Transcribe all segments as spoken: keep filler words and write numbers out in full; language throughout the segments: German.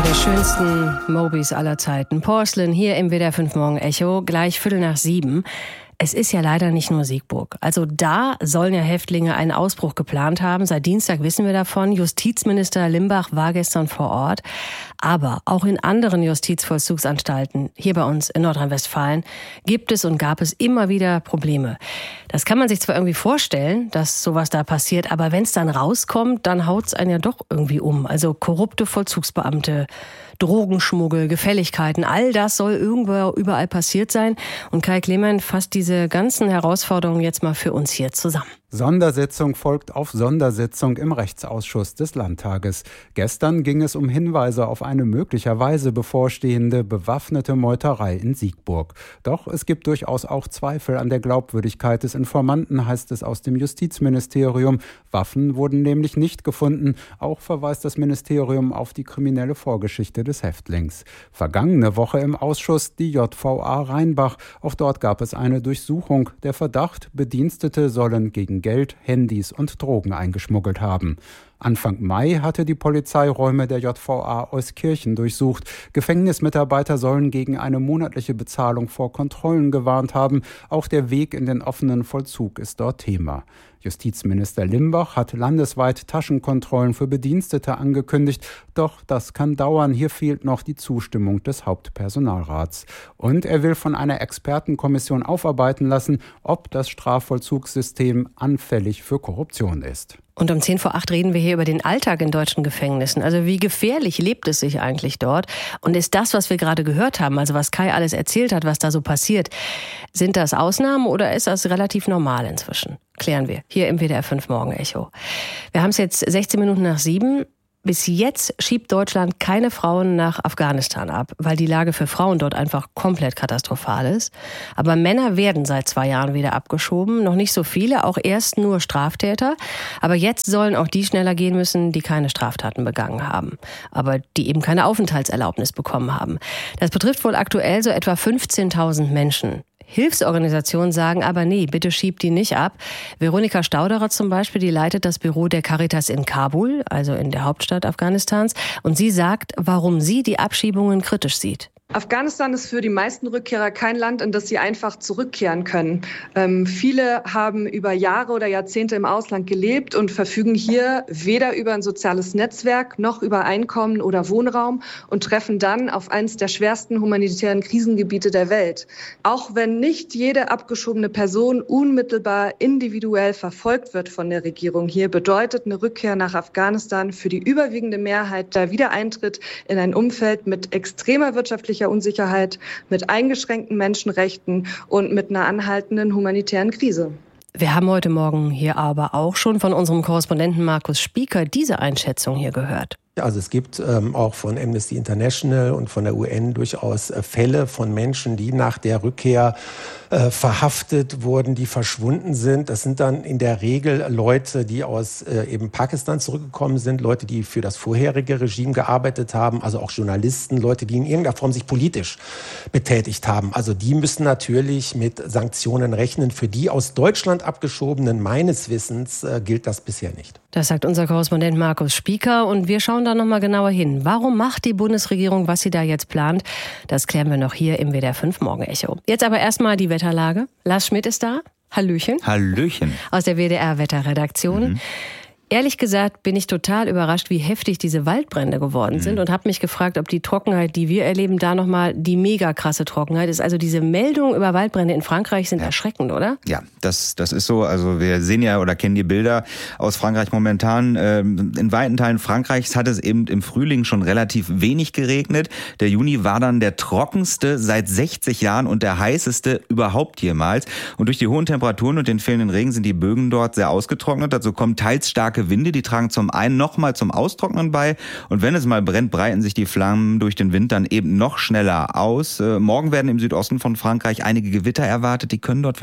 der schönsten Mobis aller Zeiten. Porcelain hier im W D R fünf Morgen Echo, gleich Viertel nach sieben. Es ist ja leider nicht nur Siegburg. Also da sollen ja Häftlinge einen Ausbruch geplant haben. Seit Dienstag wissen wir davon. Justizminister Limbach war gestern vor Ort. Aber auch in anderen Justizvollzugsanstalten, hier bei uns in Nordrhein-Westfalen, gibt es und gab es immer wieder Probleme. Das kann man sich zwar irgendwie vorstellen, dass sowas da passiert, aber wenn es dann rauskommt, dann haut es einen ja doch irgendwie um. Also korrupte Vollzugsbeamte, Drogenschmuggel, Gefälligkeiten, all das soll irgendwo überall passiert sein. Und Kai Clement fasst diese ganzen Herausforderungen jetzt mal für uns hier zusammen. Sondersitzung folgt auf Sondersitzung im Rechtsausschuss des Landtages. Gestern ging es um Hinweise auf eine möglicherweise bevorstehende bewaffnete Meuterei in Siegburg. Doch es gibt durchaus auch Zweifel an der Glaubwürdigkeit des Informanten, heißt es aus dem Justizministerium. Waffen wurden nämlich nicht gefunden. Auch verweist das Ministerium auf die kriminelle Vorgeschichte des Häftlings. Vergangene Woche im Ausschuss die J V A Rheinbach. Auch dort gab es eine Durchsuchung. Der Verdacht, Bedienstete sollen gegen Geld, Handys und Drogen eingeschmuggelt haben. Anfang Mai hatte die Polizei Räume der J V A Euskirchen durchsucht. Gefängnismitarbeiter sollen gegen eine monatliche Bezahlung vor Kontrollen gewarnt haben. Auch der Weg in den offenen Vollzug ist dort Thema. Justizminister Limbach hat landesweit Taschenkontrollen für Bedienstete angekündigt. Doch das kann dauern. Hier fehlt noch die Zustimmung des Hauptpersonalrats. Und er will von einer Expertenkommission aufarbeiten lassen, ob das Strafvollzugssystem anfällig für Korruption ist. Und um zehn vor acht reden wir hier über den Alltag in deutschen Gefängnissen. Also wie gefährlich lebt es sich eigentlich dort? Und ist das, was wir gerade gehört haben, also was Kai alles erzählt hat, was da so passiert, sind das Ausnahmen oder ist das relativ normal inzwischen? Klären wir hier im W D R fünf Morgen Echo. Wir haben es jetzt sechzehn Minuten nach sieben. Bis jetzt schiebt Deutschland keine Frauen nach Afghanistan ab, weil die Lage für Frauen dort einfach komplett katastrophal ist. Aber Männer werden seit zwei Jahren wieder abgeschoben. Noch nicht so viele, auch erst nur Straftäter. Aber jetzt sollen auch die schneller gehen müssen, die keine Straftaten begangen haben, aber die eben keine Aufenthaltserlaubnis bekommen haben. Das betrifft wohl aktuell so etwa fünfzehntausend Menschen. Hilfsorganisationen sagen aber, nee, bitte schiebt die nicht ab. Veronika Stauderer zum Beispiel, die leitet das Büro der Caritas in Kabul, also in der Hauptstadt Afghanistans. Und sie sagt, warum sie die Abschiebungen kritisch sieht. Afghanistan ist für die meisten Rückkehrer kein Land, in das sie einfach zurückkehren können. Ähm, viele haben über Jahre oder Jahrzehnte im Ausland gelebt und verfügen hier weder über ein soziales Netzwerk noch über Einkommen oder Wohnraum und treffen dann auf eines der schwersten humanitären Krisengebiete der Welt. Auch wenn nicht jede abgeschobene Person unmittelbar individuell verfolgt wird von der Regierung hier, bedeutet eine Rückkehr nach Afghanistan für die überwiegende Mehrheit der Wiedereintritt in ein Umfeld mit extremer wirtschaftlicher Unsicherheit, mit eingeschränkten Menschenrechten und mit einer anhaltenden humanitären Krise. Wir haben heute Morgen hier aber auch schon von unserem Korrespondenten Markus Spieker diese Einschätzung hier gehört. Also es gibt ähm, auch von Amnesty International und von der U N durchaus äh, Fälle von Menschen, die nach der Rückkehr äh, verhaftet wurden, die verschwunden sind. Das sind dann in der Regel Leute, die aus äh, eben Pakistan zurückgekommen sind, Leute, die für das vorherige Regime gearbeitet haben, also auch Journalisten, Leute, die in irgendeiner Form sich politisch betätigt haben. Also die müssen natürlich mit Sanktionen rechnen. Für die aus Deutschland abgeschobenen, meines Wissens, äh, gilt das bisher nicht. Das sagt unser Korrespondent Markus Spieker und wir schauen da noch mal genauer hin. Warum macht die Bundesregierung, was sie da jetzt plant? Das klären wir noch hier im W D R fünf Morgen Echo. Jetzt aber erstmal die Wetterlage. Lars Schmidt ist da. Hallöchen. Hallöchen. Aus der W D R Wetterredaktion. Mhm. Ehrlich gesagt bin ich total überrascht, wie heftig diese Waldbrände geworden mhm. sind und habe mich gefragt, ob die Trockenheit, die wir erleben, da nochmal die mega krasse Trockenheit ist. Also diese Meldungen über Waldbrände in Frankreich sind ja. erschreckend, oder? Ja, das, das ist so. Also wir sehen ja oder kennen die Bilder aus Frankreich momentan. In weiten Teilen Frankreichs hat es eben im Frühling schon relativ wenig geregnet. Der Juni war dann der trockenste seit sechzig Jahren und der heißeste überhaupt jemals. Und durch die hohen Temperaturen und den fehlenden Regen sind die Bögen dort sehr ausgetrocknet. Dazu kommen teils starke Winde, die tragen zum einen nochmal zum Austrocknen bei und wenn es mal brennt, breiten sich die Flammen durch den Wind dann eben noch schneller aus. Äh, morgen werden im Südosten von Frankreich einige Gewitter erwartet, die können dort vielleicht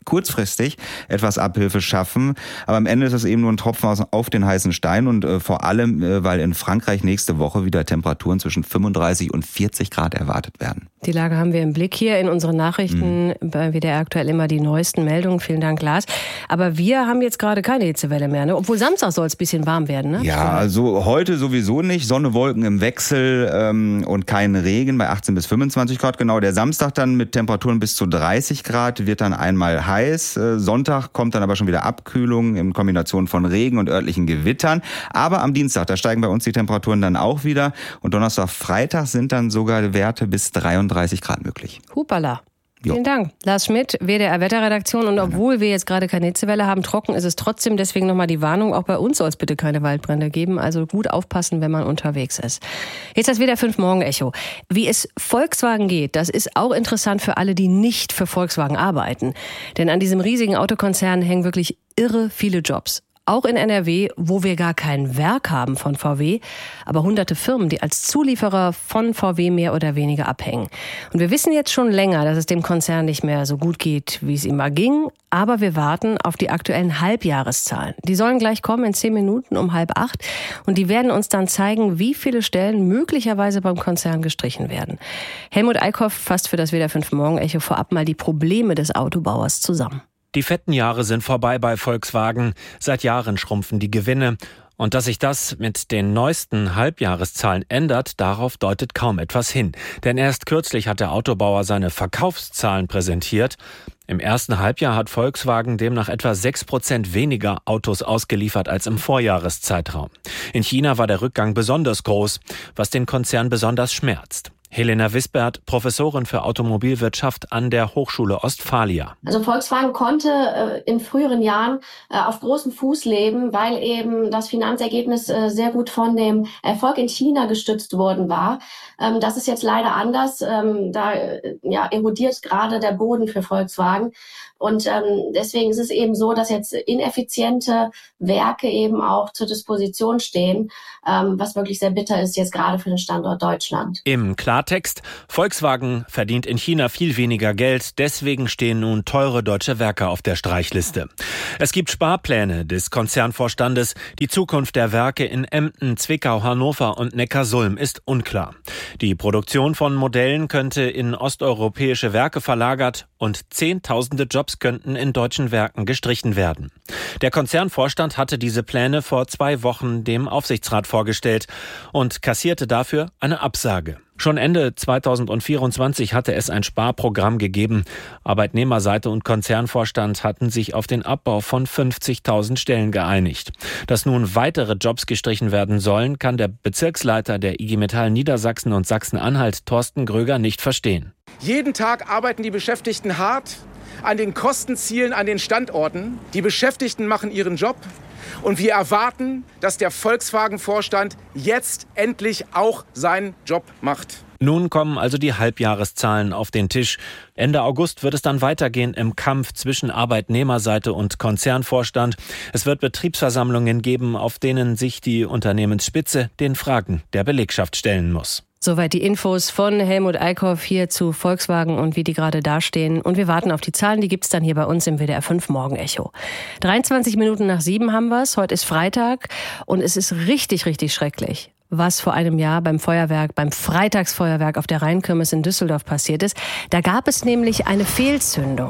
kurzfristig etwas Abhilfe schaffen. Aber am Ende ist es eben nur ein Tropfen auf den heißen Stein und äh, vor allem, äh, weil in Frankreich nächste Woche wieder Temperaturen zwischen fünfunddreißig und vierzig Grad erwartet werden. Die Lage haben wir im Blick hier in unseren Nachrichten, mhm. bei W D R aktuell immer die neuesten Meldungen. Vielen Dank, Lars. Aber wir haben jetzt gerade keine Hitzewelle mehr, ne? Obwohl Samstag soll es ein bisschen warm werden, ne? Ja, also heute sowieso nicht. Sonne, Wolken im Wechsel ähm, und kein Regen bei achtzehn bis fünfundzwanzig Grad. Genau, der Samstag dann mit Temperaturen bis zu dreißig Grad wird dann einmal heiß. Äh, Sonntag kommt dann aber schon wieder Abkühlung in Kombination von Regen und örtlichen Gewittern. Aber am Dienstag, da steigen bei uns die Temperaturen dann auch wieder. Und Donnerstag, Freitag sind dann sogar Werte bis dreiunddreißig Grad möglich. Hupala. Vielen Dank. Lars Schmidt, W D R Wetterredaktion. Und obwohl wir jetzt gerade keine Hitzewelle haben, trocken ist es trotzdem. Deswegen nochmal die Warnung, auch bei uns soll es bitte keine Waldbrände geben. Also gut aufpassen, wenn man unterwegs ist. Jetzt das W D R fünf Morgen Echo. Wie es Volkswagen geht, das ist auch interessant für alle, die nicht für Volkswagen arbeiten. Denn an diesem riesigen Autokonzern hängen wirklich irre viele Jobs. Auch in N R W, wo wir gar kein Werk haben von V W, aber hunderte Firmen, die als Zulieferer von V W mehr oder weniger abhängen. Und wir wissen jetzt schon länger, dass es dem Konzern nicht mehr so gut geht, wie es ihm mal ging. Aber wir warten auf die aktuellen Halbjahreszahlen. Die sollen gleich kommen in zehn Minuten um halb acht. Und die werden uns dann zeigen, wie viele Stellen möglicherweise beim Konzern gestrichen werden. Helmut Eickhoff fasst für das W D R fünf Morgen Echo vorab mal die Probleme des Autobauers zusammen. Die fetten Jahre sind vorbei bei Volkswagen. Seit Jahren schrumpfen die Gewinne. Und dass sich das mit den neuesten Halbjahreszahlen ändert, darauf deutet kaum etwas hin. Denn erst kürzlich hat der Autobauer seine Verkaufszahlen präsentiert. Im ersten Halbjahr hat Volkswagen demnach etwa sechs Prozent weniger Autos ausgeliefert als im Vorjahreszeitraum. In China war der Rückgang besonders groß, was den Konzern besonders schmerzt. Helena Wisbert, Professorin für Automobilwirtschaft an der Hochschule Ostfalia. Also Volkswagen konnte äh, in früheren Jahren äh, auf großem Fuß leben, weil eben das Finanzergebnis äh, sehr gut von dem Erfolg in China gestützt worden war. Ähm, das ist jetzt leider anders. Ähm, da äh, ja, erodiert gerade der Boden für Volkswagen. Und ähm, deswegen ist es eben so, dass jetzt ineffiziente Werke eben auch zur Disposition stehen, ähm, was wirklich sehr bitter ist jetzt gerade für den Standort Deutschland. Im Klartext, Volkswagen verdient in China viel weniger Geld, deswegen stehen nun teure deutsche Werke auf der Streichliste. Es gibt Sparpläne des Konzernvorstandes. Die Zukunft der Werke in Emden, Zwickau, Hannover und Neckarsulm ist unklar. Die Produktion von Modellen könnte in osteuropäische Werke verlagert und Zehntausende Jobs könnten in deutschen Werken gestrichen werden. Der Konzernvorstand hatte diese Pläne vor zwei Wochen dem Aufsichtsrat vorgestellt und kassierte dafür eine Absage. Schon Ende zweitausendvierundzwanzig hatte es ein Sparprogramm gegeben. Arbeitnehmerseite und Konzernvorstand hatten sich auf den Abbau von fünfzigtausend Stellen geeinigt. Dass nun weitere Jobs gestrichen werden sollen, kann der Bezirksleiter der I G Metall Niedersachsen und Sachsen-Anhalt, Thorsten Gröger, nicht verstehen. Jeden Tag arbeiten die Beschäftigten hart an den Kostenzielen, an den Standorten. Die Beschäftigten machen ihren Job. Und wir erwarten, dass der Volkswagen-Vorstand jetzt endlich auch seinen Job macht. Nun kommen also die Halbjahreszahlen auf den Tisch. Ende August wird es dann weitergehen im Kampf zwischen Arbeitnehmerseite und Konzernvorstand. Es wird Betriebsversammlungen geben, auf denen sich die Unternehmensspitze den Fragen der Belegschaft stellen muss. Soweit die Infos von Helmut Eickhoff hier zu Volkswagen und wie die gerade dastehen. Und wir warten auf die Zahlen, die gibt's dann hier bei uns im W D R fünf Morgen Echo. dreiundzwanzig Minuten nach sieben haben wir's. Heute ist Freitag und es ist richtig, richtig schrecklich, was vor einem Jahr beim Feuerwerk, beim Freitagsfeuerwerk auf der Rheinkirmes in Düsseldorf passiert ist. Da gab es nämlich eine Fehlzündung.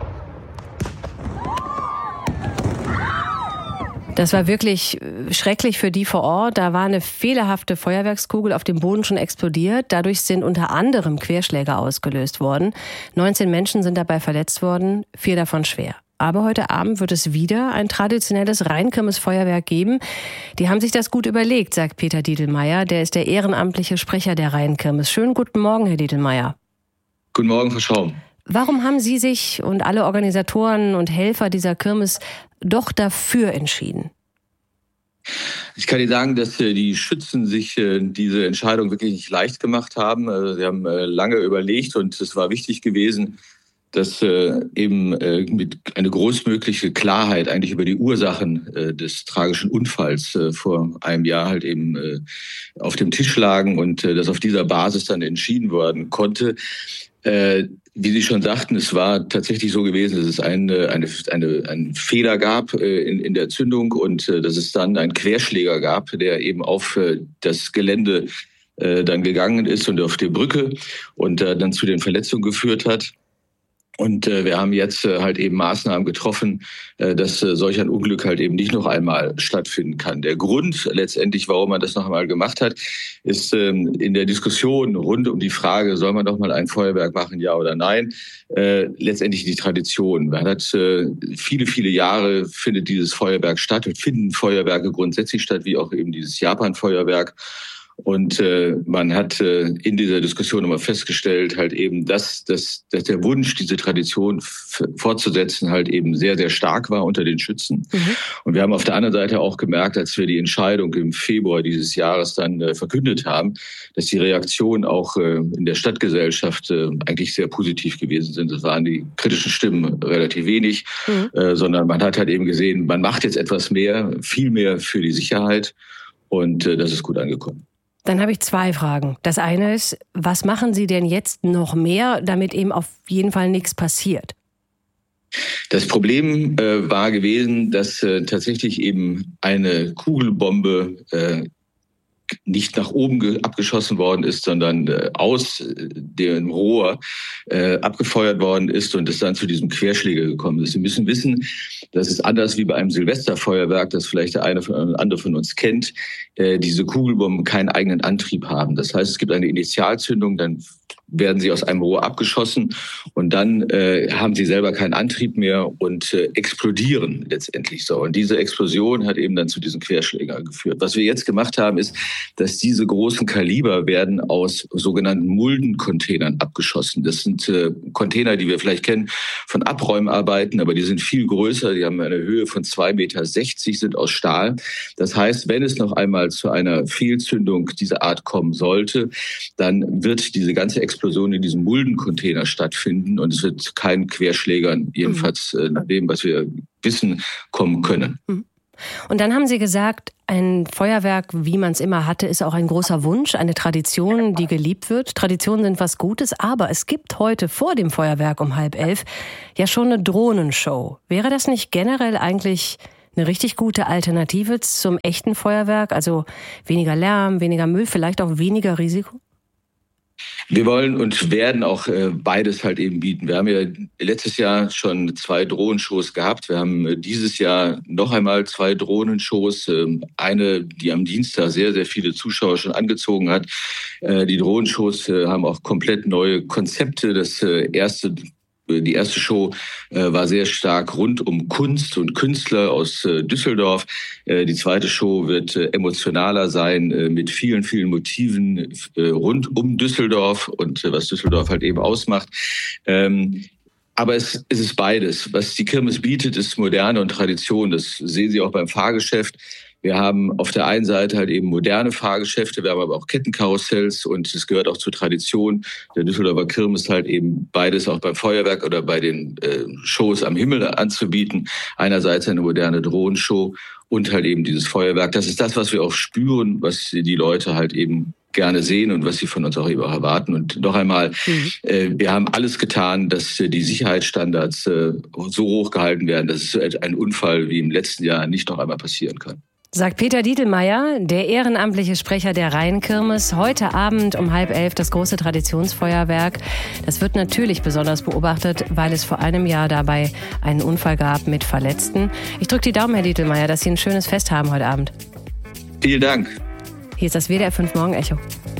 Das war wirklich schrecklich für die vor Ort. Da war eine fehlerhafte Feuerwerkskugel auf dem Boden schon explodiert. Dadurch sind unter anderem Querschläge ausgelöst worden. neunzehn Menschen sind dabei verletzt worden, vier davon schwer. Aber heute Abend wird es wieder ein traditionelles Rheinkirmes-Feuerwerk geben. Die haben sich das gut überlegt, sagt Peter Diedelmeier. Der ist der ehrenamtliche Sprecher der Rheinkirmes. Schönen guten Morgen, Herr Diedelmeier. Guten Morgen, Frau Schaum. Warum haben Sie sich und alle Organisatoren und Helfer dieser Kirmes doch dafür entschieden? Ich kann Ihnen sagen, dass die Schützen sich diese Entscheidung wirklich nicht leicht gemacht haben. Sie haben lange überlegt und es war wichtig gewesen, dass eben mit eine großmögliche Klarheit eigentlich über die Ursachen des tragischen Unfalls vor einem Jahr halt eben auf dem Tisch lagen und dass auf dieser Basis dann entschieden werden konnte. Äh, wie Sie schon sagten, es war tatsächlich so gewesen, dass es eine, eine, eine, einen Fehler gab äh, in, in der Zündung und äh, dass es dann einen Querschläger gab, der eben auf äh, das Gelände äh, dann gegangen ist und auf die Brücke und äh, dann zu den Verletzungen geführt hat. Und äh, wir haben jetzt äh, halt eben Maßnahmen getroffen, äh, dass äh, solch ein Unglück halt eben nicht noch einmal stattfinden kann. Der Grund letztendlich, warum man das noch einmal gemacht hat, ist ähm, in der Diskussion rund um die Frage, soll man doch mal ein Feuerwerk machen, ja oder nein, äh, letztendlich die Tradition. Man hat äh, viele, viele Jahre findet dieses Feuerwerk statt und finden Feuerwerke grundsätzlich statt, wie auch eben dieses Japan-Feuerwerk. Und äh, man hat äh, in dieser Diskussion immer festgestellt, halt eben, dass, dass, dass der Wunsch, diese Tradition f- fortzusetzen, halt eben sehr, sehr stark war unter den Schützen. Mhm. Und wir haben auf der anderen Seite auch gemerkt, als wir die Entscheidung im Februar dieses Jahres dann äh, verkündet haben, dass die Reaktionen auch äh, in der Stadtgesellschaft äh, eigentlich sehr positiv gewesen sind. Es waren die kritischen Stimmen relativ wenig, mhm. äh, sondern man hat halt eben gesehen, man macht jetzt etwas mehr, viel mehr für die Sicherheit und äh, das ist gut angekommen. Dann habe ich zwei Fragen. Das eine ist, was machen Sie denn jetzt noch mehr, damit eben auf jeden Fall nichts passiert? Das Problem äh, war gewesen, dass äh, tatsächlich eben eine Kugelbombe äh, nicht nach oben ge- abgeschossen worden ist, sondern äh, aus äh, dem Rohr äh, abgefeuert worden ist und es dann zu diesem Querschläger gekommen ist. Sie müssen wissen, das ist anders wie bei einem Silvesterfeuerwerk, das vielleicht der eine von, andere von uns kennt, äh, diese Kugelbomben keinen eigenen Antrieb haben. Das heißt, es gibt eine Initialzündung, dann werden sie aus einem Rohr abgeschossen und dann äh, haben sie selber keinen Antrieb mehr und äh, explodieren letztendlich so. Und diese Explosion hat eben dann zu diesen Querschlägern geführt. Was wir jetzt gemacht haben, ist, dass diese großen Kaliber werden aus sogenannten Muldencontainern abgeschossen. Das sind äh, Container, die wir vielleicht kennen von Abräumarbeiten, aber die sind viel größer. Die haben eine Höhe von zwei Meter sechzig, sind aus Stahl. Das heißt, wenn es noch einmal zu einer Fehlzündung dieser Art kommen sollte, dann wird diese ganze Explosion in diesem Muldencontainer stattfinden und es wird keinen Querschlägern, jedenfalls äh, nach dem, was wir wissen, kommen können. Und dann haben Sie gesagt, ein Feuerwerk, wie man es immer hatte, ist auch ein großer Wunsch, eine Tradition, die geliebt wird. Traditionen sind was Gutes, aber es gibt heute vor dem Feuerwerk um halb elf ja schon eine Drohnenshow. Wäre das nicht generell eigentlich eine richtig gute Alternative zum echten Feuerwerk? Also weniger Lärm, weniger Müll, vielleicht auch weniger Risiko? Wir wollen und werden auch äh, beides halt eben bieten. Wir haben ja letztes Jahr schon zwei Drohnenshows gehabt. Wir haben äh, dieses Jahr noch einmal zwei Drohnenshows. Ähm, eine, die am Dienstag sehr, sehr viele Zuschauer schon angezogen hat. Äh, die Drohnenshows äh, haben auch komplett neue Konzepte. Das äh, erste Die erste Show äh, war sehr stark rund um Kunst und Künstler aus äh, Düsseldorf. Äh, die zweite Show wird äh, emotionaler sein, äh, mit vielen, vielen Motiven äh, rund um Düsseldorf und äh, was Düsseldorf halt eben ausmacht. Ähm, aber es, es ist beides. Was die Kirmes bietet, ist Moderne und Tradition. Das sehen Sie auch beim Fahrgeschäft. Wir haben auf der einen Seite halt eben moderne Fahrgeschäfte, wir haben aber auch Kettenkarussells und es gehört auch zur Tradition der Düsseldorfer Kirmes halt eben beides auch beim Feuerwerk oder bei den äh, Shows am Himmel anzubieten. Einerseits eine moderne Drohnenshow und halt eben dieses Feuerwerk. Das ist das, was wir auch spüren, was die Leute halt eben gerne sehen und was sie von uns auch eben auch erwarten. Und noch einmal, mhm. äh, wir haben alles getan, dass äh, die Sicherheitsstandards äh, so hoch gehalten werden, dass es ein Unfall wie im letzten Jahr nicht noch einmal passieren kann. Sagt Peter Dietelmeier, der ehrenamtliche Sprecher der Rheinkirmes. Heute Abend um halb elf das große Traditionsfeuerwerk. Das wird natürlich besonders beobachtet, weil es vor einem Jahr dabei einen Unfall gab mit Verletzten. Ich drücke die Daumen, Herr Dietelmeier, dass Sie ein schönes Fest haben heute Abend. Vielen Dank. Hier ist das W D R fünf Morgen Echo.